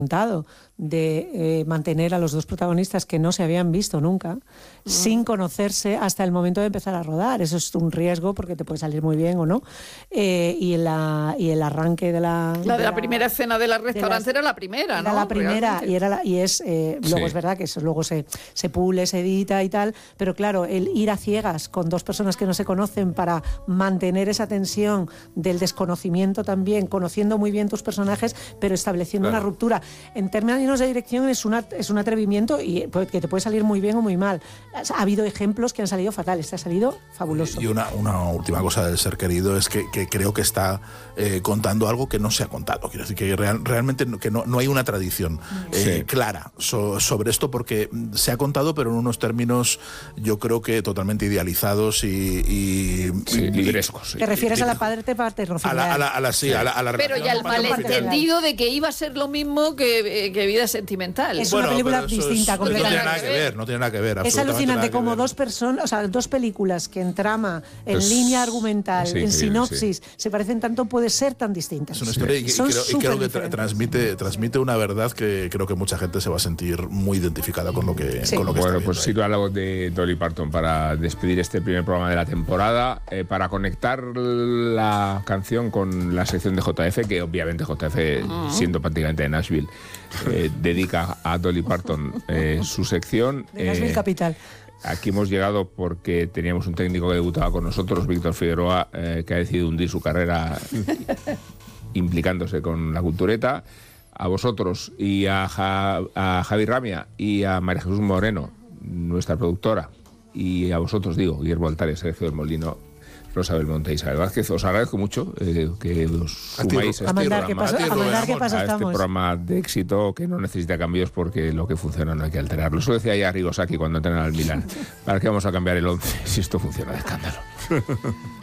de mantener a los dos protagonistas que no se habían visto nunca, sin conocerse hasta el momento de empezar a rodar. Eso es un riesgo porque te puede salir muy bien o no. Y el arranque de la primera escena de la restaurante era la primera, ¿no? Era la primera luego es verdad que eso luego se pule, se edita y tal, pero claro, el ir a ciegas con dos personas que no se conocen para mantener esa tensión del desconocimiento también, conociendo muy bien tus personajes, pero estableciendo una ruptura. En términos de dirección es un atrevimiento y que te puede salir muy bien o muy mal. Ha habido ejemplos que han salido fatales, este ha salido fabuloso. Y una última cosa del Ser Querido es que creo que está contando algo que no se ha contado. Quiero decir que realmente no hay una tradición clara sobre esto, porque se ha contado, pero en unos términos yo creo que totalmente idealizados y librescos. ¿Te refieres a la paternofilia? Pero ya el malentendido de que iba a ser lo mismo que Vida Sentimental. Es una película distinta, completamente. No tiene nada que ver. Es alucinante como dos películas que en trama, en línea argumental, en sinopsis, se parecen tanto, puede ser tan distintas. Es una historia y creo que transmite una verdad que creo que mucha gente se va a sentir muy identificada con lo que bueno, pues sirva la voz de Dolly Parton para despedir este primer programa de la temporada, para conectar la canción con la sección de JF, que obviamente JF, siendo prácticamente de Nashville, dedica a Dolly Parton su sección. De Nashville Capital. Aquí hemos llegado porque teníamos un técnico que debutaba con nosotros, Víctor Figueroa, que ha decidido hundir su carrera implicándose con la cultureta. A vosotros y a Javi Ramia y a María Jesús Moreno, nuestra productora, y a vosotros, Guillermo Altares, Sergio del Molino, Rosa Belmonte y Isabel Vázquez, os agradezco mucho que os sumáis a este programa de éxito que no necesita cambios porque lo que funciona no hay que alterarlo. Eso decía ya Rigosaki cuando entrenan al Milan. ¿Para qué vamos a cambiar el 11 si esto funciona de escándalo?